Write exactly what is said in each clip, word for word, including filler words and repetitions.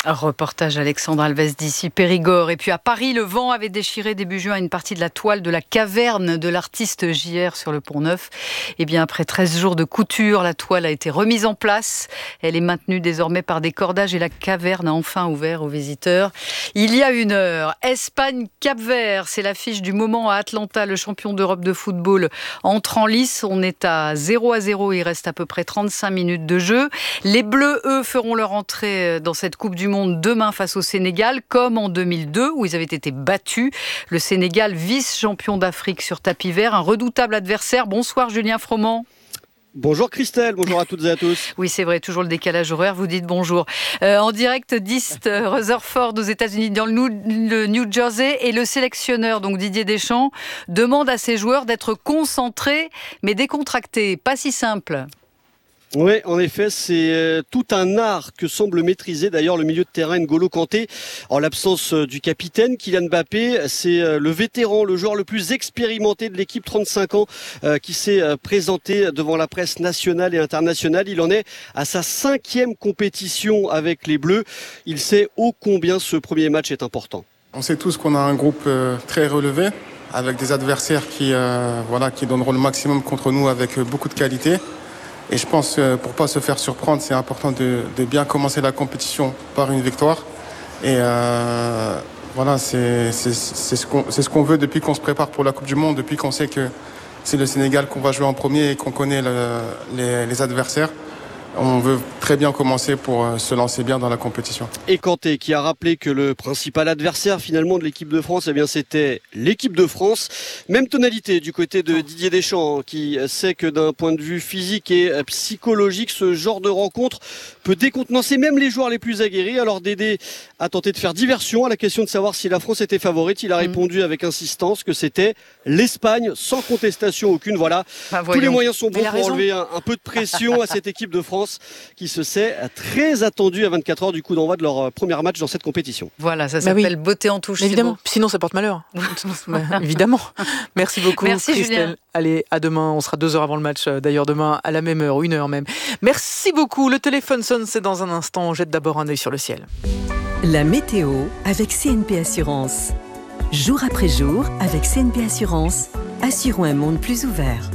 Un reportage Alexandre Alves d'ici Périgord. Et puis à Paris, le vent avait déchiré début juin une partie de la toile de la caverne de l'artiste J R sur le Pont-Neuf. Et bien après treize jours de couture, la toile a été remise en place. Elle est maintenue désormais par des cordages et la caverne a enfin ouvert aux visiteurs. Il y a une heure, Espagne-Cap-Vert, c'est l'affiche du moment à Atlanta. Le champion d'Europe de football entre en lice. On est à zéro à zéro, il reste à peu près trente-cinq minutes de jeu. Les Bleus, eux, feront leur entrée dans cette Coupe du Monde demain face au Sénégal, comme en deux mille deux où ils avaient été battus. Le Sénégal, vice-champion d'Afrique sur tapis vert, un redoutable adversaire. Bonsoir Julien Froment. Bonjour Christelle, bonjour à toutes et à tous. Oui, c'est vrai, toujours le décalage horaire, vous dites bonjour. Euh, en direct d'East Rutherford aux États-Unis, dans le New, le New Jersey, et le sélectionneur, donc Didier Deschamps, demande à ses joueurs d'être concentrés mais décontractés. Pas si simple. Oui, en effet, c'est euh, tout un art que semble maîtriser d'ailleurs le milieu de terrain N'Golo Kanté. En l'absence euh, du capitaine, Kylian Mbappé, c'est euh, le vétéran, le joueur le plus expérimenté de l'équipe, trente-cinq ans, euh, qui s'est euh, présenté devant la presse nationale et internationale. Il en est à sa cinquième compétition avec les Bleus. Il sait ô combien ce premier match est important. On sait tous qu'on a un groupe euh, très relevé, avec des adversaires qui, euh, voilà, qui donneront le maximum contre nous avec euh, beaucoup de qualité. Et je pense que pour ne pas se faire surprendre, c'est important de, de bien commencer la compétition par une victoire. Et euh, voilà, c'est, c'est, c'est, ce qu'on, c'est ce qu'on veut depuis qu'on se prépare pour la Coupe du Monde, depuis qu'on sait que c'est le Sénégal qu'on va jouer en premier et qu'on connaît le, les, les adversaires. On veut très bien commencer pour se lancer bien dans la compétition. Et Kanté qui a rappelé que le principal adversaire finalement de l'équipe de France, eh bien, c'était l'équipe de France. Même tonalité du côté de Didier Deschamps, qui sait que d'un point de vue physique et psychologique, ce genre de rencontre peut décontenancer même les joueurs les plus aguerris. Alors Dédé a tenté de faire diversion à la question de savoir si la France était favorite. Il a répondu avec insistance que c'était l'Espagne, sans contestation aucune. Voilà, bah, tous les moyens sont bons pour raison. enlever un, un peu de pression à cette équipe de France qui se sait très attendue à vingt-quatre heures du coup d'envoi de leur premier match dans cette compétition. Voilà, ça s'appelle bah oui. beauté en touche. Évidemment, sinon ça porte malheur. bah, évidemment. Merci beaucoup Merci, Christelle. Julien. Allez, à demain, on sera deux heures avant le match, d'ailleurs demain à la même heure, une heure même. Merci beaucoup, le téléphone sonne, c'est dans un instant, on jette d'abord un œil sur le ciel. La météo avec C N P Assurance. Jour après jour, avec C N P Assurance, assurons un monde plus ouvert.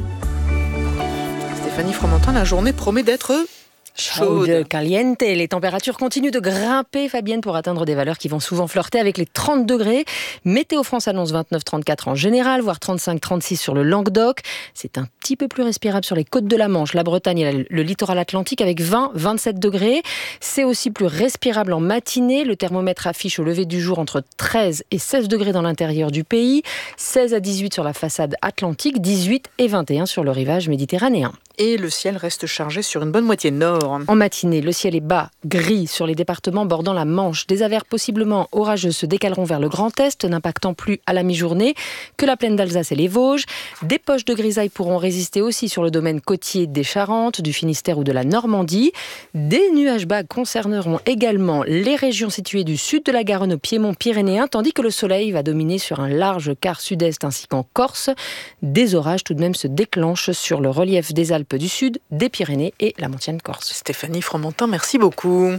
Stéphanie Fromentin, la journée promet d'être... chaude, caliente. Les températures continuent de grimper, Fabienne, pour atteindre des valeurs qui vont souvent flirter avec les trente degrés. Météo France annonce vingt-neuf trente-quatre en général, voire trente-cinq trente-six sur le Languedoc. C'est un petit peu plus respirable sur les côtes de la Manche, la Bretagne et le littoral atlantique avec vingt vingt-sept degrés. C'est aussi plus respirable en matinée. Le thermomètre affiche au lever du jour entre treize et seize degrés dans l'intérieur du pays, seize à dix-huit sur la façade atlantique, dix-huit et vingt et un sur le rivage méditerranéen. Et le ciel reste chargé sur une bonne moitié nord. En matinée, le ciel est bas, gris sur les départements bordant la Manche. Des averses possiblement orageuses se décaleront vers le Grand Est, n'impactant plus à la mi-journée que la plaine d'Alsace et les Vosges. Des poches de grisaille pourront résister aussi sur le domaine côtier des Charentes, du Finistère ou de la Normandie. Des nuages bas concerneront également les régions situées du sud de la Garonne au Piémont pyrénéen, tandis que le soleil va dominer sur un large quart sud-est ainsi qu'en Corse. Des orages tout de même se déclenchent sur le relief des Alpes du Sud, des Pyrénées et la montagne corse. Stéphanie Fromentin, merci beaucoup.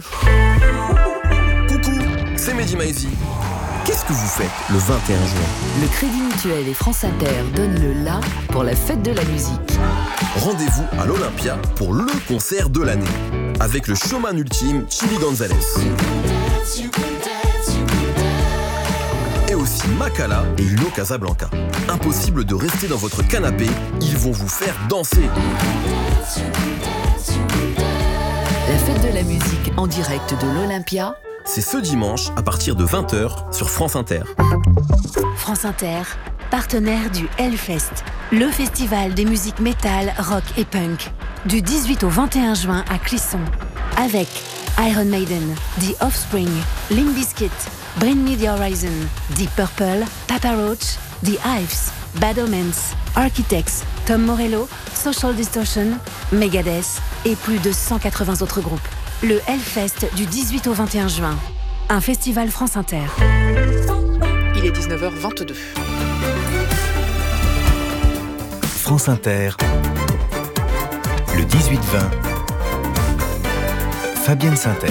Coucou, c'est Mehdi Maizi. Qu'est-ce que vous faites le vingt et un juin ? Le Crédit Mutuel et France Inter donnent le la pour la fête de la musique. Rendez-vous à l'Olympia pour le concert de l'année. Avec le showman ultime, Chili Gonzalez. Et aussi Makala et Hugo Casablanca. Impossible de rester dans votre canapé, ils vont vous faire danser. La fête de la musique en direct de l'Olympia, c'est ce dimanche à partir de vingt heures sur France Inter. France Inter, partenaire du Hellfest, le festival des musiques métal, rock et punk, du dix-huit au vingt et un juin à Clisson, avec Iron Maiden, The Offspring, Limp Bizkit, Bring Me The Horizon, Deep Purple, Papa Roach, The Hives, Bad Omens, Architects, Tom Morello, Social Distortion, Megadeth et plus de cent quatre-vingts autres groupes. Le Hellfest du dix-huit au vingt et un juin. Un festival France Inter. Il est dix-neuf heures vingt-deux. France Inter. Le dix-huit vingt. Fabienne Synthèse.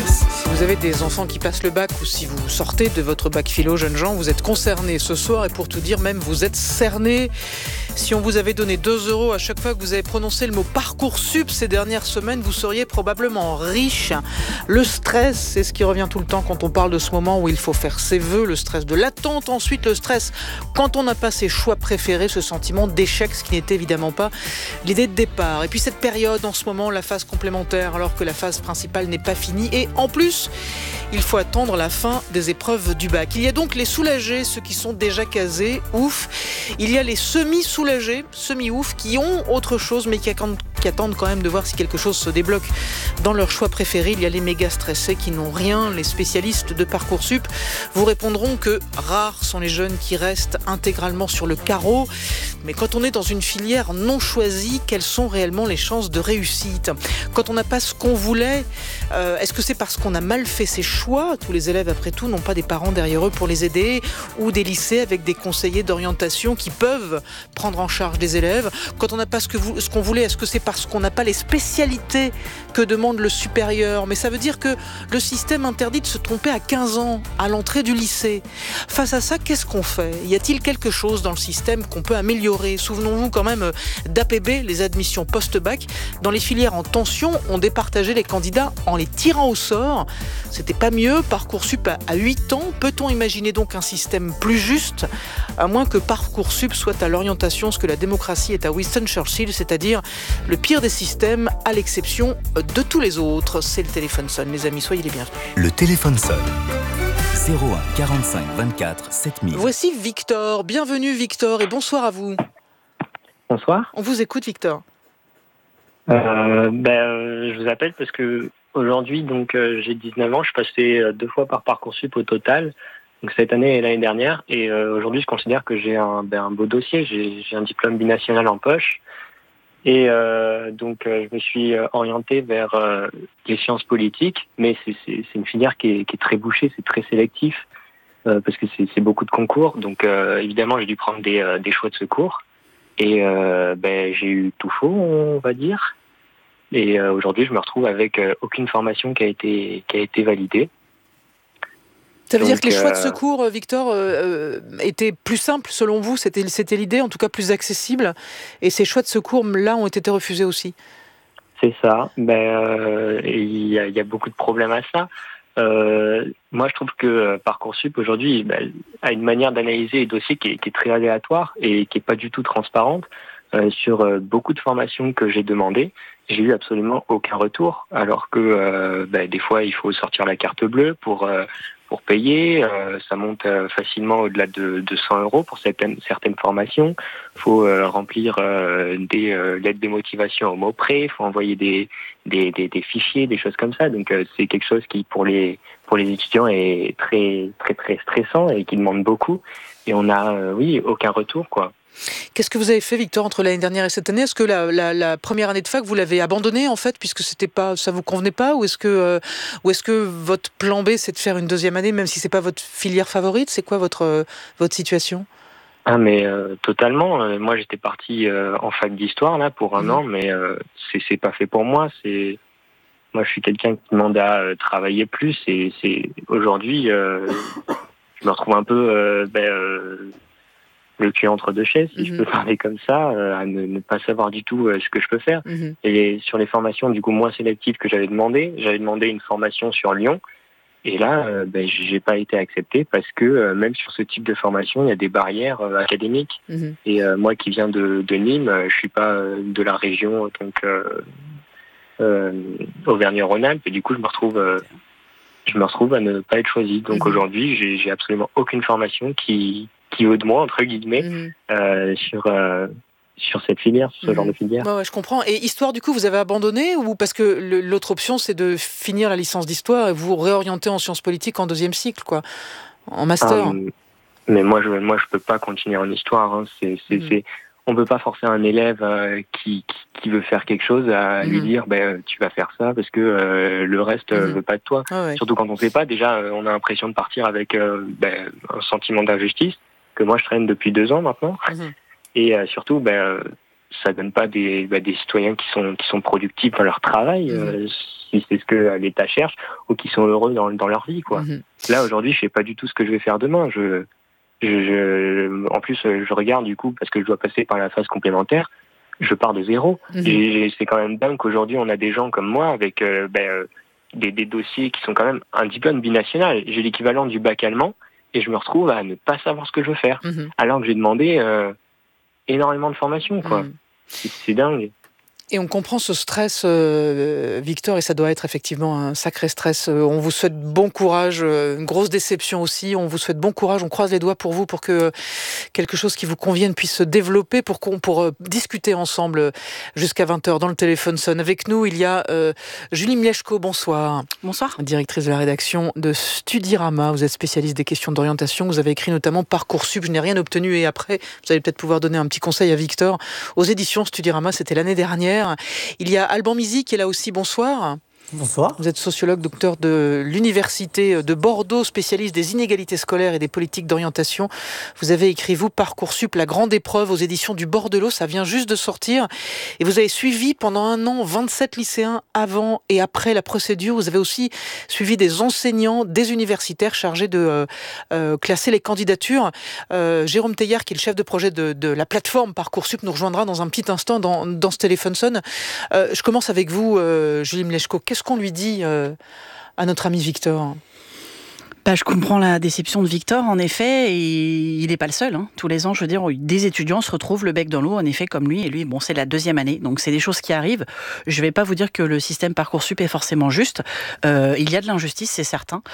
Si vous avez des enfants qui passent le bac ou si vous sortez de votre bac philo, jeunes gens, vous êtes concernés ce soir et pour tout dire même vous êtes cernés. Si on vous avait donné deux euros à chaque fois que vous avez prononcé le mot Parcoursup ces dernières semaines, vous seriez probablement riche. Le stress, c'est ce qui revient tout le temps quand on parle de ce moment où il faut faire ses vœux, le stress de l'attente, ensuite le stress quand on n'a pas ses choix préférés, ce sentiment d'échec, ce qui n'est évidemment pas l'idée de départ. Et puis cette période en ce moment, la phase complémentaire, alors que la phase principale n'est pas finie. Et en plus, il faut attendre la fin des épreuves du bac. Il y a donc les soulagés, ceux qui sont déjà casés, ouf. Il y a les semi-soulagés, semi-ouf, qui ont autre chose, mais qui attendent, qui attendent quand même de voir si quelque chose se débloque dans leur choix préféré. Il y a les méga stressés qui n'ont rien. Les spécialistes de Parcoursup vous répondront que rares sont les jeunes qui restent intégralement sur le carreau. Mais quand on est dans une filière non choisie, quelles sont réellement les chances de réussite ? Quand on n'a pas ce qu'on voulait, euh, est-ce que c'est parce qu'on a mal fait ses choix ? Tous les élèves, après tout, n'ont pas des parents derrière eux pour les aider, ou des lycées avec des conseillers d'orientation qui peuvent prendre en charge des élèves. Quand on n'a pas ce, que vous, ce qu'on voulait, est-ce que c'est parce qu'on n'a pas les spécialités que demande le supérieur ? Mais ça veut dire que le système interdit de se tromper à quinze ans, à l'entrée du lycée. Face à ça, qu'est-ce qu'on fait ? Y a-t-il quelque chose dans le système qu'on peut améliorer ? Souvenons-nous quand même d'A P B, les admissions post-bac. Dans les filières en tension, on départageait les candidats en les tirant au sort. C'était pas mieux. Parcoursup à huit ans. Peut-on imaginer donc un système plus juste, à moins que Parcoursup soit à l'orientation ce que la démocratie est à Winston Churchill, c'est-à-dire le pire des systèmes à l'exception de tous les autres. C'est le téléphone sonne, les amis, soyez les bienvenus. Le téléphone sonne. zéro un quarante-cinq vingt-quatre sept mille. Voici Victor. Bienvenue Victor et bonsoir à vous. Bonsoir. On vous écoute Victor. Euh, ben, euh, je vous appelle parce que aujourd'hui, donc euh, j'ai dix-neuf ans, je suis passé euh, deux fois par Parcoursup au total, donc cette année et l'année dernière, et euh, aujourd'hui je considère que j'ai un, ben, un beau dossier, j'ai, j'ai un diplôme binational en poche, et euh, donc euh, je me suis orienté vers euh, les sciences politiques, mais c'est, c'est, c'est une filière qui est, qui est très bouchée, c'est très sélectif, euh, parce que c'est, c'est beaucoup de concours, donc euh, évidemment j'ai dû prendre des, euh, des choix de secours. Et euh, ben, j'ai eu tout faux, on va dire. Et euh, aujourd'hui, je me retrouve avec euh, aucune formation qui a été qui a été validée. Ça veut Donc, dire que les choix de euh, secours, Victor, euh, étaient plus simples selon vous, c'était, c'était l'idée, en tout cas plus accessible. Et ces choix de secours, là, ont été refusés aussi. C'est ça. Ben, euh, il y a, il y a beaucoup de problèmes à ça. Euh, moi, je trouve que euh, Parcoursup aujourd'hui ben, a une manière d'analyser les dossiers qui est, qui est très aléatoire et qui est pas du tout transparente. Euh, sur euh, beaucoup de formations que j'ai demandées, j'ai eu absolument aucun retour, alors que euh, ben, des fois il faut sortir la carte bleue pour euh, pour payer. Euh, ça monte euh, facilement au-delà de, de cent euros pour certaines certaines formations. Il faut euh, remplir euh, des euh, lettres de motivation au mot près. Il faut envoyer des des, des des fichiers, des choses comme ça. Donc euh, c'est quelque chose qui pour les pour les étudiants est très très très stressant et qui demande beaucoup. Et on a euh, oui aucun retour quoi. Qu'est-ce que vous avez fait, Victor, entre l'année dernière et cette année ? Est-ce que la, la, la première année de fac, vous l'avez abandonnée, en fait, puisque c'était pas, ça vous convenait pas ? Ou est-ce que, euh, ou est-ce que votre plan B, c'est de faire une deuxième année, même si c'est pas votre filière favorite ? C'est quoi votre, euh, votre situation ? Ah, mais euh, totalement. Euh, moi, j'étais parti euh, en fac d'histoire, là, pour un mmh. an, mais euh, c'est, c'est pas fait pour moi. C'est... Moi, je suis quelqu'un qui demande à euh, travailler plus, et c'est... aujourd'hui, euh, je me retrouve un peu... Euh, ben, euh, le cul entre deux chaises, si mmh. je peux parler comme ça, euh, à ne, ne pas savoir du tout euh, ce que je peux faire. Mmh. Et sur les formations du coup moins sélectives que j'avais demandé, j'avais demandé une formation sur Lyon, et là, euh, ben, j'ai pas été accepté parce que euh, même sur ce type de formation, il y a des barrières euh, académiques. Mmh. Et euh, moi qui viens de, de Nîmes, euh, je suis pas euh, de la région donc euh, euh, Auvergne-Rhône-Alpes, et du coup je me retrouve, euh, je me retrouve à ne pas être choisi. Donc mmh. aujourd'hui, j'ai, j'ai absolument aucune formation qui qui veut de moi, entre guillemets, mmh. euh, sur, euh, sur cette filière, sur ce mmh. genre de filière. Ouais, ouais, je comprends. Et histoire, du coup, vous avez abandonné ou parce que le, l'autre option, c'est de finir la licence d'histoire et vous réorienter en sciences politiques en deuxième cycle, quoi, en master um, Mais moi, je moi, je peux pas continuer en histoire. Hein. C'est, c'est, mmh. c'est, on peut pas forcer un élève euh, qui, qui, qui veut faire quelque chose à mmh. lui dire ben, tu vas faire ça parce que euh, le reste mmh. veut pas de toi. Ah ouais. Surtout quand on sait pas, déjà, euh, on a l'impression de partir avec euh, ben, un sentiment d'injustice que moi je traîne depuis deux ans maintenant. Mmh. Et euh, surtout, ben, ça donne pas des, bah, des citoyens qui sont, qui sont productifs dans leur travail, mmh. euh, si c'est ce que l'État cherche, ou qui sont heureux dans, dans leur vie, quoi. Mmh. Là, aujourd'hui, je sais pas du tout ce que je vais faire demain. Je, je, je, en plus, je regarde, du coup, parce que je dois passer par la phase complémentaire, je pars de zéro. Mmh. Et c'est quand même dingue qu'aujourd'hui, on a des gens comme moi avec, euh, ben, euh, des, des dossiers qui sont quand même un diplôme binational. J'ai l'équivalent du bac allemand, et je me retrouve à ne pas savoir ce que je veux faire. Mmh. Alors que j'ai demandé, euh, énormément de formation, quoi. Mmh. C'est, c'est dingue. Et on comprend ce stress, euh, Victor, et ça doit être effectivement un sacré stress. Euh, on vous souhaite bon courage, euh, une grosse déception aussi. On vous souhaite bon courage, on croise les doigts pour vous, pour que euh, quelque chose qui vous convienne puisse se développer, pour qu'on pour euh, discuter ensemble euh, jusqu'à vingt heures dans le téléphone sonne. Avec nous, il y a euh, Julie Mleczko, bonsoir. Bonsoir. Directrice de la rédaction de Studirama. Vous êtes spécialiste des questions d'orientation. Vous avez écrit notamment Parcoursup, je n'ai rien obtenu. Et après, vous allez peut-être pouvoir donner un petit conseil à Victor. Aux éditions Studirama, c'était l'année dernière. Il y a Alban Mizy qui est là aussi, bonsoir. Bonsoir. Vous êtes sociologue, docteur de l'Université de Bordeaux, spécialiste des inégalités scolaires et des politiques d'orientation. Vous avez écrit, vous, Parcoursup, la grande épreuve aux éditions du Bordelot. Ça vient juste de sortir. Et vous avez suivi pendant un an vingt-sept lycéens avant et après la procédure. Vous avez aussi suivi des enseignants, des universitaires chargés de euh, euh, classer les candidatures. Euh, Jérôme Teillard, qui est le chef de projet de, de la plateforme Parcoursup, nous rejoindra dans un petit instant dans, dans ce téléphone sonne. Euh, je commence avec vous, euh, Julie Mleczko. Qu'est-ce qu'on lui dit euh, à notre ami Victor ? Bah, je comprends la déception de Victor, en effet, et il n'est pas le seul. Hein. Tous les ans, je veux dire, des étudiants se retrouvent le bec dans l'eau, en effet, comme lui. Et lui, bon, c'est la deuxième année, donc c'est des choses qui arrivent. Je ne vais pas vous dire que le système Parcoursup est forcément juste. Euh, il y a de l'injustice, c'est certain.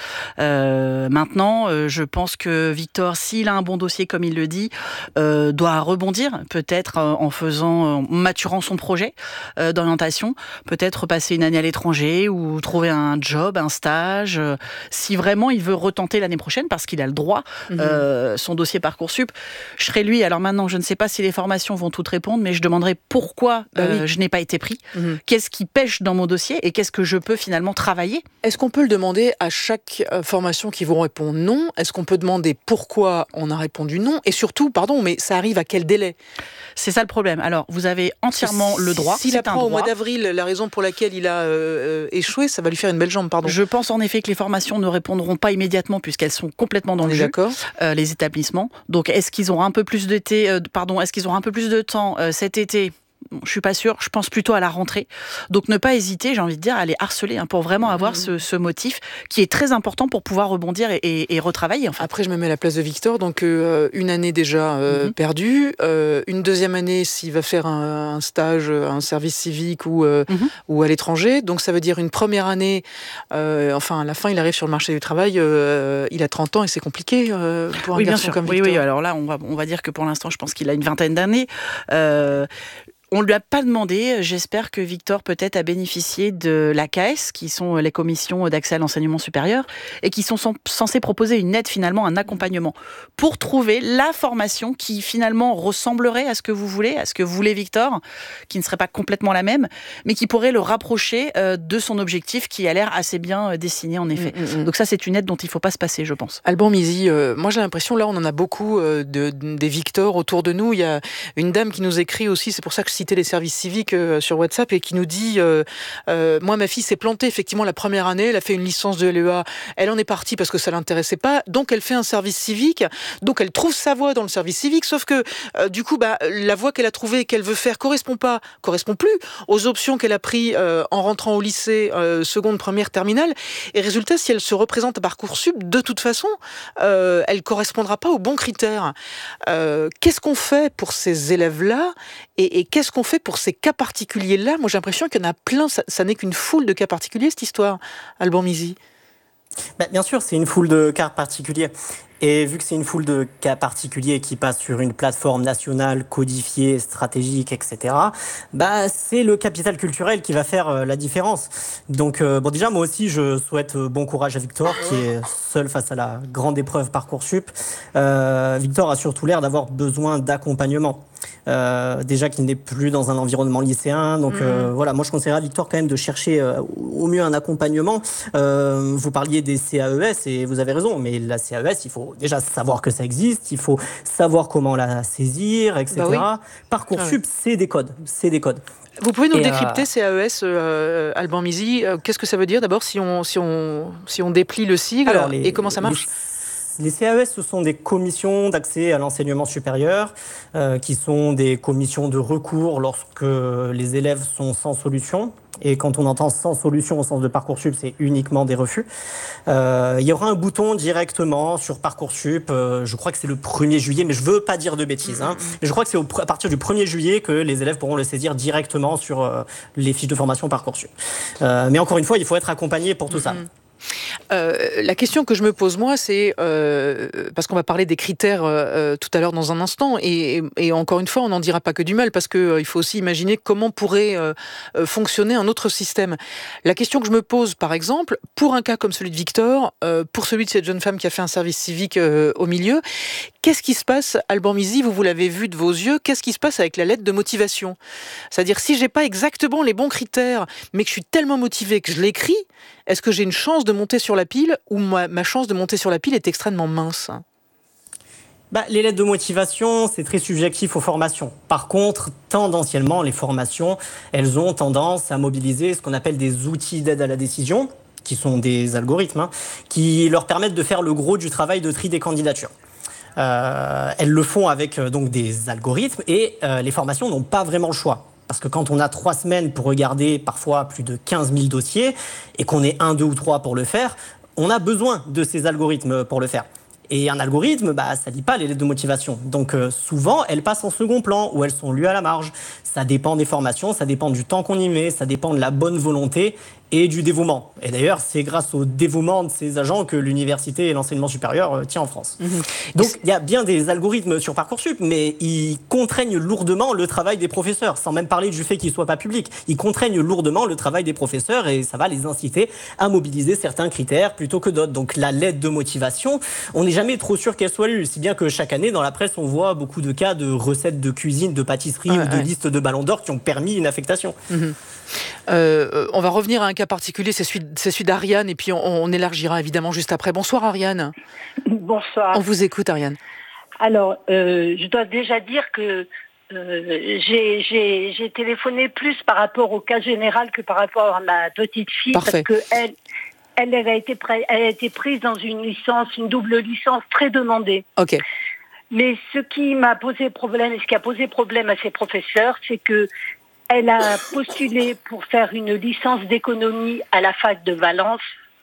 Euh, maintenant, euh, je pense que Victor, s'il a un bon dossier, comme il le dit, euh, doit rebondir, peut-être euh, en faisant, en maturant son projet euh, d'orientation, peut-être passer une année à l'étranger ou trouver un job, un stage. Euh, si vraiment il veut retenter l'année prochaine, parce qu'il a le droit, mmh. euh, son dossier Parcoursup. Je serai lui, alors maintenant, je ne sais pas si les formations vont toutes répondre, mais je demanderai pourquoi bah euh, oui. je n'ai pas été pris, mmh. qu'est-ce qui pêche dans mon dossier et qu'est-ce que je peux finalement travailler. Est-ce qu'on peut le demander à chaque euh, formation qui vous répond non ? Est-ce qu'on peut demander pourquoi on a répondu non ? Et surtout, pardon, mais ça arrive à quel délai ? C'est ça le problème. Alors, vous avez entièrement si, le droit. S'il apprend au mois d'avril la raison pour laquelle il a euh, échoué, ça va lui faire une belle jambe, pardon. Je pense en effet que les formations ne répondront pas immédiatement puisqu'elles sont complètement dans on le jeu, euh, les établissements. Donc, est-ce qu'ils auront un peu plus d'été, euh, pardon, est-ce qu'ils auront un peu plus de temps euh, cet été ? Je suis pas sûre, je pense plutôt à la rentrée. Donc ne pas hésiter, j'ai envie de dire, à les harceler hein, pour vraiment avoir ce, ce motif qui est très important pour pouvoir rebondir et, et, et retravailler. En fait. Après, je me mets à la place de Victor, donc euh, une année déjà euh, mm-hmm. perdue, euh, une deuxième année s'il va faire un, un stage, un service civique ou, euh, mm-hmm. ou à l'étranger. Donc ça veut dire une première année, euh, enfin à la fin il arrive sur le marché du travail, euh, il a trente ans et c'est compliqué euh, pour un oui, garçon bien sûr. comme oui, Victor. Oui, alors là on va, on va dire que pour l'instant je pense qu'il a une vingtaine d'années. Euh, On ne lui a pas demandé, j'espère que Victor peut-être a bénéficié de l'A K S, qui sont les commissions d'accès à l'enseignement supérieur, et qui sont censées proposer une aide finalement, un accompagnement, pour trouver la formation qui finalement ressemblerait à ce que vous voulez, à ce que voulait Victor, qui ne serait pas complètement la même, mais qui pourrait le rapprocher de son objectif qui a l'air assez bien dessiné en effet. Mmh, mmh. Donc ça c'est une aide dont il ne faut pas se passer, je pense. Alban Mizy, euh, moi j'ai l'impression, là on en a beaucoup euh, de, des Victor autour de nous, il y a une dame qui nous écrit aussi, c'est pour ça que je citer les services civiques euh, sur WhatsApp et qui nous dit euh, euh, moi ma fille s'est plantée effectivement la première année, elle a fait une licence de L E A, elle en est partie parce que ça l'intéressait pas, donc elle fait un service civique, donc elle trouve sa voie dans le service civique, sauf que euh, du coup bah la voie qu'elle a trouvée et qu'elle veut faire correspond pas, correspond plus aux options qu'elle a pris euh, en rentrant au lycée euh, seconde, première, terminale, et résultat si elle se représente à Parcoursup, de toute façon euh, elle correspondra pas aux bons critères. Euh, qu'est-ce qu'on fait pour ces élèves-là et, et qu'est-ce qu'on fait pour ces cas particuliers-là ? Moi, j'ai l'impression qu'il y en a plein. Ça, ça n'est qu'une foule de cas particuliers, cette histoire, Alban Mizy. Ben, bien sûr, c'est une foule de cas particuliers. Et vu que c'est une foule de cas particuliers qui passent sur une plateforme nationale codifiée, stratégique, et cetera, bah, c'est le capital culturel qui va faire euh, la différence. Donc, euh, bon, déjà, moi aussi, je souhaite euh, bon courage à Victor, qui est seul face à la grande épreuve Parcoursup. Euh, Victor a surtout l'air d'avoir besoin d'accompagnement. euh, déjà qu'il n'est plus dans un environnement lycéen. Donc mmh. euh, voilà, moi je conseillerais à Victor quand même de chercher euh, au mieux un accompagnement. Euh, vous parliez des C A E S et vous avez raison, mais la C A E S, il faut déjà savoir que ça existe, il faut savoir comment la saisir, et cetera. Bah oui. Parcoursup, ah ouais. c'est des codes, c'est des codes. Vous pouvez nous et décrypter euh... C A E S, euh, Alban Mizy. Euh, qu'est-ce que ça veut dire d'abord si on, si on, si on déplie le sigle Alors, les, et comment ça marche ? Les... Les C A E S, ce sont des commissions d'accès à l'enseignement supérieur, euh, qui sont des commissions de recours lorsque les élèves sont sans solution. Et quand on entend sans solution au sens de Parcoursup, c'est uniquement des refus. Euh, il y aura un bouton directement sur Parcoursup, euh, je crois que c'est le premier juillet, mais je veux pas dire de bêtises. Hein. Mais je crois que c'est au, à partir du premier juillet que les élèves pourront le saisir directement sur euh, les fiches de formation Parcoursup. Euh, mais encore une fois, il faut être accompagné pour tout mm-hmm. ça. Euh, la question que je me pose moi, c'est euh, parce qu'on va parler des critères euh, tout à l'heure dans un instant, et, et, et encore une fois, on n'en dira pas que du mal, parce que euh, il faut aussi imaginer comment pourrait euh, fonctionner un autre système. La question que je me pose, par exemple, pour un cas comme celui de Victor, euh, pour celui de cette jeune femme qui a fait un service civique euh, au milieu, qu'est-ce qui se passe, Alban Mizy, vous, vous l'avez vu de vos yeux, qu'est-ce qui se passe avec la lettre de motivation ? C'est-à-dire, si j'ai pas exactement les bons critères, mais que je suis tellement motivé que je l'écris, est-ce que j'ai une chance de monter sur la pile, ou ma, ma chance de monter sur la pile est extrêmement mince ? Bah, les lettres de motivation, c'est très subjectif aux formations. Par contre, tendanciellement, les formations, elles ont tendance à mobiliser ce qu'on appelle des outils d'aide à la décision, qui sont des algorithmes, hein, qui leur permettent de faire le gros du travail de tri des candidatures. Euh, elles le font avec euh, donc des algorithmes, et euh, les formations n'ont pas vraiment le choix. Parce que quand on a trois semaines pour regarder parfois plus de quinze mille dossiers et qu'on est un, deux ou trois pour le faire, on a besoin de ces algorithmes pour le faire. Et un algorithme, bah, ça ne lit pas les lettres de motivation. Donc euh, souvent, elles passent en second plan ou elles sont lues à la marge. Ça dépend des formations, ça dépend du temps qu'on y met, ça dépend de la bonne volonté et du dévouement. Et d'ailleurs, c'est grâce au dévouement de ces agents que l'université et l'enseignement supérieur euh, tient en France. Mmh. Donc, il y a bien des algorithmes sur Parcoursup, mais ils contraignent lourdement le travail des professeurs, sans même parler du fait qu'ils ne soient pas publics. Ils contraignent lourdement le travail des professeurs et ça va les inciter à mobiliser certains critères plutôt que d'autres. Donc, la lettre de motivation, on n'est jamais trop sûr qu'elle soit lue. Si bien que chaque année, dans la presse, on voit beaucoup de cas de recettes de cuisine, de pâtisserie ouais, ou de ouais. listes de ballons d'or qui ont permis une affectation. Mmh. Euh, on va revenir à un cas particulier, c'est celui, c'est celui d'Ariane, et puis on, on élargira évidemment juste après. Bonsoir Ariane. Bonsoir. On vous écoute Ariane. Alors, euh, je dois déjà dire que euh, j'ai, j'ai, j'ai téléphoné plus par rapport au cas général que par rapport à ma petite fille. Parfait. Parce qu'elle elle, elle, a été pre- elle a été prise dans une licence, une double licence très demandée. Ok. Mais ce qui m'a posé problème, et ce qui a posé problème à ses professeurs, c'est que elle a postulé pour faire une licence d'économie à la fac de Valence.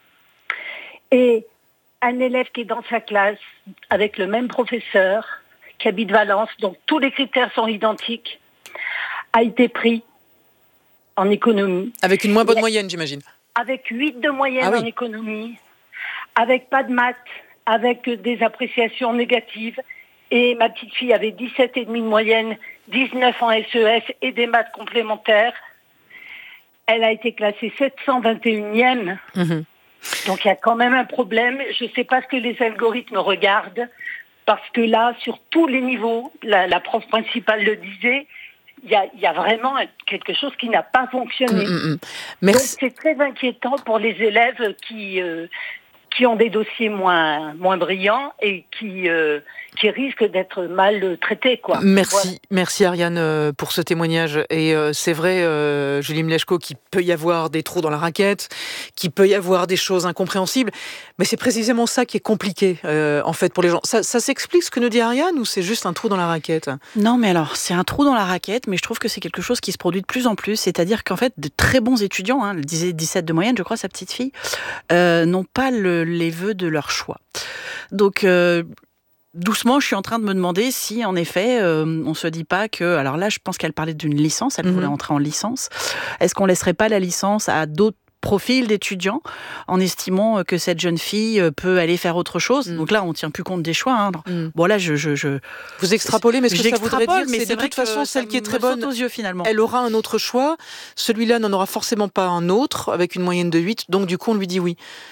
Et un élève qui est dans sa classe avec le même professeur, qui habite Valence, donc tous les critères sont identiques, a été pris en économie. Avec une moins bonne moyenne, j'imagine. Avec huit de moyenne ah oui. en économie, avec pas de maths, avec des appréciations négatives. Et ma petite fille avait dix-sept virgule cinq de moyenne, dix-neuf en S E S et des maths complémentaires. Elle a été classée sept cent vingt et unième. Mmh. Donc il y a quand même un problème. Je ne sais pas ce que les algorithmes regardent, parce que là, sur tous les niveaux, la, la prof principale le disait, il y a, y a vraiment quelque chose qui n'a pas fonctionné. Mmh. Merci. Donc c'est très inquiétant pour les élèves qui... Euh, qui ont des dossiers moins, moins brillants et qui, euh, qui risquent d'être mal traités, quoi. Merci, voilà. Merci Ariane pour ce témoignage. Et euh, c'est vrai, euh, Julie Mleczko, qu'il peut y avoir des trous dans la raquette, qu'il peut y avoir des choses incompréhensibles, mais c'est précisément ça qui est compliqué, euh, en fait, pour les gens. Ça, ça s'explique ce que nous dit Ariane, ou c'est juste un trou dans la raquette ? Non, mais alors, c'est un trou dans la raquette, mais je trouve que c'est quelque chose qui se produit de plus en plus, c'est-à-dire qu'en fait, de très bons étudiants, hein, elle disait dix-sept de moyenne, je crois, sa petite fille, euh, n'ont pas le les vœux de leur choix. Donc, euh, doucement, je suis en train de me demander si, en effet, euh, on se dit pas que... Alors là, je pense qu'elle parlait d'une licence, elle mmh. voulait entrer en licence. Est-ce qu'on laisserait pas la licence à d'autres profil d'étudiants en estimant que cette jeune fille peut aller faire autre chose. Mm. Donc là, on ne tient plus compte des choix. Hein. Mm. Bon, là, je, je, je... Vous extrapolez, mais ce que ça voudrait dire, mais c'est, c'est de toute façon, celle qui est très bonne, aux yeux, finalement. Elle aura un autre choix. Celui-là n'en aura forcément pas un autre, avec une moyenne de huit. Donc, du coup, on lui dit oui.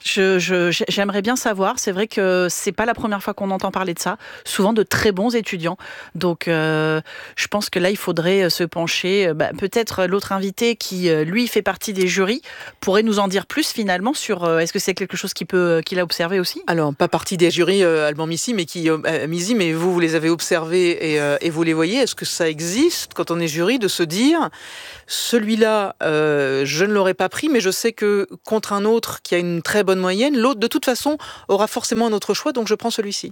Je, je, j'aimerais bien savoir. C'est vrai que c'est pas la première fois qu'on entend parler de ça. Souvent de très bons étudiants. Donc, euh, je pense que là, il faudrait se pencher. Bah, peut-être l'autre invité qui, lui, fait partie des jurys, pourrait nous en dire plus finalement sur. Euh, est-ce que c'est quelque chose qu'il peut, qu'il a observé aussi ? Alors, pas partie des jurys euh, Alban Misi, mais qui euh, Misi, mais vous, vous les avez observés et, euh, et vous les voyez. Est-ce que ça existe quand on est jury de se dire, celui-là, euh, je ne l'aurais pas pris, mais je sais que contre un autre qui a une très bonne moyenne, l'autre, de toute façon, aura forcément un autre choix, donc je prends celui-ci.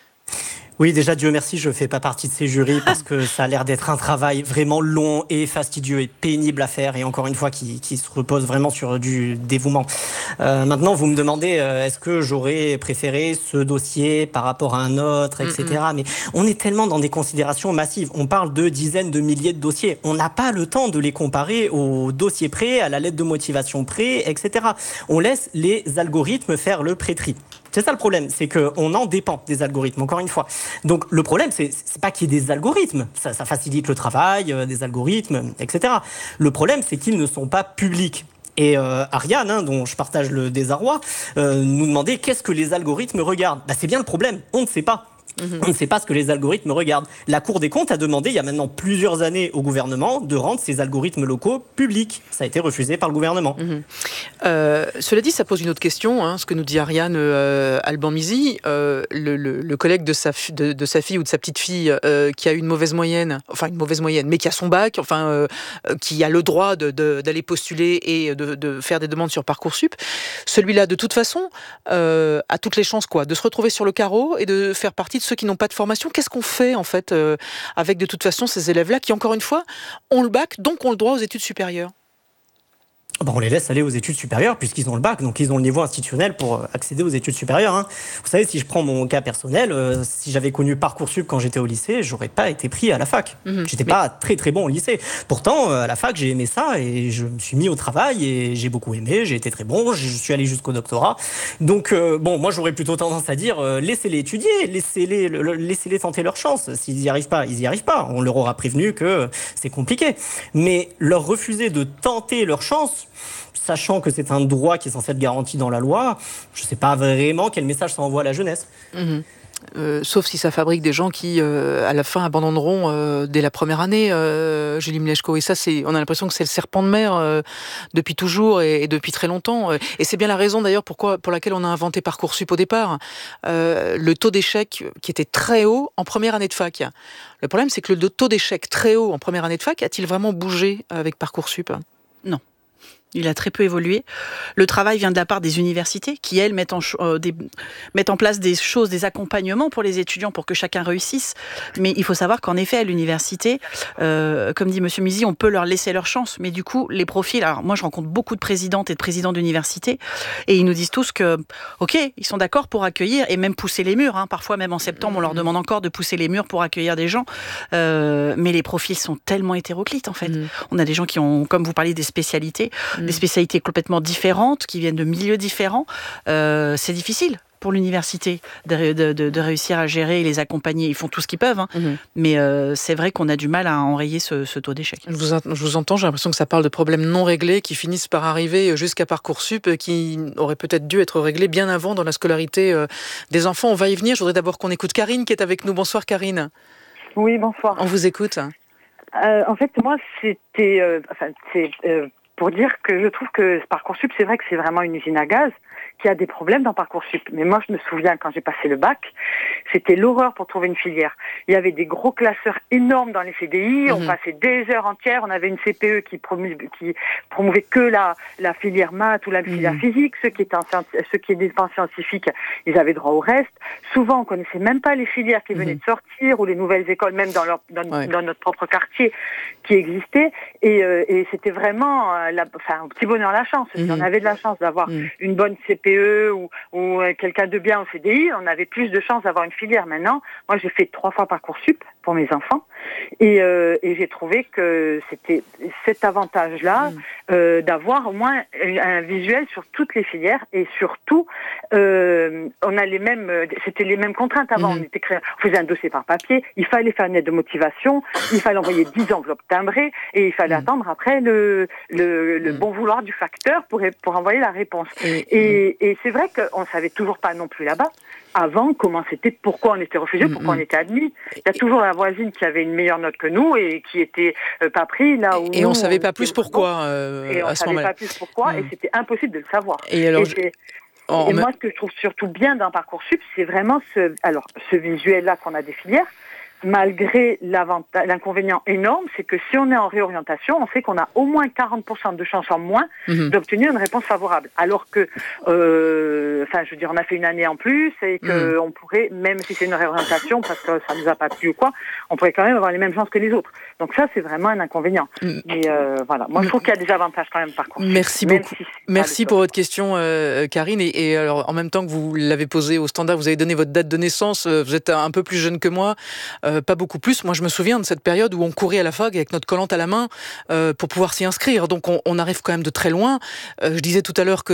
Oui, déjà, Dieu merci, je ne fais pas partie de ces jurys parce que ça a l'air d'être un travail vraiment long et fastidieux et pénible à faire et encore une fois qui, qui se repose vraiment sur du dévouement. Euh, maintenant, vous me demandez euh, est-ce que j'aurais préféré ce dossier par rapport à un autre, et cetera. Mm-hmm. Mais on est tellement dans des considérations massives. On parle de dizaines de milliers de dossiers. On n'a pas le temps de les comparer au dossier près, à la lettre de motivation près, et cetera. On laisse les algorithmes faire le pré-tri. C'est ça le problème, c'est qu'on en dépend des algorithmes, encore une fois. Donc le problème, c'est, c'est pas qu'il y ait des algorithmes, ça, ça facilite le travail, euh, des algorithmes, et cetera. Le problème, c'est qu'ils ne sont pas publics. Et euh, Ariane, hein, dont je partage le désarroi, euh, nous demandait qu'est-ce que les algorithmes regardent. Bah, c'est bien le problème, on ne sait pas. Mmh. On ne sait pas ce que les algorithmes regardent. La Cour des comptes a demandé il y a maintenant plusieurs années au gouvernement de rendre ces algorithmes locaux publics. Ça a été refusé par le gouvernement. Mmh. Euh, cela dit, ça pose une autre question, hein, ce que nous dit Ariane euh, Alban Misi, euh, le, le, le collègue de sa, de, de sa fille ou de sa petite fille euh, qui a une mauvaise moyenne, enfin une mauvaise moyenne, mais qui a son bac, enfin euh, qui a le droit de, de, d'aller postuler et de, de faire des demandes sur Parcoursup, celui-là de toute façon euh, a toutes les chances quoi, de se retrouver sur le carreau et de faire partie de ceux qui n'ont pas de formation. Qu'est-ce qu'on fait en fait euh, avec de toute façon ces élèves-là qui encore une fois ont le bac, donc ont le droit aux études supérieures? Bon, on les laisse aller aux études supérieures puisqu'ils ont le bac, donc ils ont le niveau institutionnel pour accéder aux études supérieures. Hein. Vous savez, si je prends mon cas personnel, euh, si j'avais connu Parcoursup quand j'étais au lycée, j'aurais pas été pris à la fac. Mmh, j'étais mais... pas très très bon au lycée. Pourtant, euh, à la fac, j'ai aimé ça et je me suis mis au travail et j'ai beaucoup aimé. J'ai été très bon. Je suis allé jusqu'au doctorat. Donc euh, bon, moi j'aurais plutôt tendance à dire euh, laissez-les étudier, laissez-les, le, laissez-les tenter leur chance. S'ils y arrivent pas, ils y arrivent pas. On leur aura prévenu que c'est compliqué. Mais leur refuser de tenter leur chance, sachant que c'est un droit qui est censé être garanti dans la loi, je ne sais pas vraiment quel message ça envoie à la jeunesse. Mmh. Euh, sauf si ça fabrique des gens qui, euh, à la fin, abandonneront euh, dès la première année, euh, Julie Mleczko. Et ça, c'est, on a l'impression que c'est le serpent de mer euh, depuis toujours et, et depuis très longtemps. Et c'est bien la raison, d'ailleurs, pourquoi, pour laquelle on a inventé Parcoursup au départ. Euh, le taux d'échec qui était très haut en première année de fac. Le problème, c'est que le taux d'échec très haut en première année de fac a-t-il vraiment bougé avec Parcoursup ? Non. Il a très peu évolué. Le travail vient de la part des universités qui, elles, mettent en, euh, des, mettent en place des choses, des accompagnements pour les étudiants pour que chacun réussisse. Mais il faut savoir qu'en effet, à l'université, euh, comme dit Monsieur Misi, on peut leur laisser leur chance. Mais du coup, les profils... Alors moi, je rencontre beaucoup de présidentes et de présidents d'université et ils nous disent tous que, OK, ils sont d'accord pour accueillir et même pousser les murs. Hein. Parfois, même en septembre, on leur demande encore de pousser les murs pour accueillir des gens. Euh, mais les profils sont tellement hétéroclites, en fait. Mmh. On a des gens qui ont, comme vous parliez, des spécialités, des spécialités complètement différentes, qui viennent de milieux différents. Euh, c'est difficile pour l'université de, de, de, de réussir à gérer et les accompagner. Ils font tout ce qu'ils peuvent, hein. Mmh. Mais euh, c'est vrai qu'on a du mal à enrayer ce, ce taux d'échec. Je vous, je vous entends, j'ai l'impression que ça parle de problèmes non réglés qui finissent par arriver jusqu'à Parcoursup, qui auraient peut-être dû être réglés bien avant dans la scolarité des enfants. On va y venir. Je voudrais d'abord qu'on écoute Karine qui est avec nous. Bonsoir Karine. Oui, bonsoir. On vous écoute. Euh, en fait, moi, c'était... Euh, enfin, c'est... Euh, pour dire que je trouve que Parcoursup, c'est vrai que c'est vraiment une usine à gaz, qu'il y a des problèmes dans Parcoursup. Mais moi, je me souviens, quand j'ai passé le bac, c'était l'horreur pour trouver une filière. Il y avait des gros classeurs énormes dans les C D I, mmh. on passait des heures entières, on avait une C P E qui, promu, qui promouvait que la, la filière maths ou la filière mmh. physique. Ceux qui étaient en, ceux qui étaient en scientifique, ils avaient droit au reste. Souvent, on connaissait même pas les filières qui venaient mmh. de sortir ou les nouvelles écoles, même dans, leur, dans, ouais. dans notre propre quartier, qui existaient. Et, euh, et c'était vraiment... Euh, La, enfin, au petit bonheur la chance. Mmh. Si on avait de la chance d'avoir mmh. une bonne C P E ou, ou quelqu'un de bien au C D I, on avait plus de chances d'avoir une filière. Maintenant, moi, j'ai fait trois fois Parcoursup pour mes enfants et, euh, et j'ai trouvé que c'était cet avantage-là mmh. euh, d'avoir au moins un visuel sur toutes les filières et surtout, euh, on a les mêmes, c'était les mêmes contraintes avant. Mmh. On était créé, on faisait un dossier par papier, il fallait faire une lettre de motivation, il fallait envoyer dix enveloppes timbrées et il fallait mmh. attendre après le, le le bon vouloir du facteur pour, pour envoyer la réponse. Et, et, et c'est vrai qu'on ne savait toujours pas non plus là-bas, avant, comment c'était, pourquoi on était refusé, pourquoi mm-hmm. on était admis. Il y a toujours la voisine qui avait une meilleure note que nous et qui était euh, pas pris là où Et nous, on ne savait pas on plus pourquoi euh, Et on à ne ce savait moment-là. pas plus pourquoi mm. et c'était impossible de le savoir. Et alors, et je... et moi, ce que je trouve surtout bien dans Parcoursup, c'est vraiment ce, alors, ce visuel-là qu'on a des filières, malgré l'inconvénient énorme, c'est que si on est en réorientation, on sait qu'on a au moins quarante pour cent de chances en moins mmh. d'obtenir une réponse favorable. Alors que, euh, enfin, je veux dire, on a fait une année en plus et que mmh. on pourrait, même si c'est une réorientation, parce que ça nous a pas plu ou quoi, on pourrait quand même avoir les mêmes chances que les autres. Donc ça, c'est vraiment un inconvénient. Mmh. Mais euh, voilà, moi, je trouve qu'il y a des avantages quand même par contre. Merci beaucoup. Si Merci pour votre question, euh, Karine. Et, et alors, en même temps que vous l'avez posée au standard, vous avez donné votre date de naissance. Vous êtes un peu plus jeune que moi. Euh, pas beaucoup plus. Moi, je me souviens de cette période où on courait à la fac avec notre collante à la main euh, pour pouvoir s'y inscrire. Donc, on, on arrive quand même de très loin. Euh, je disais tout à l'heure que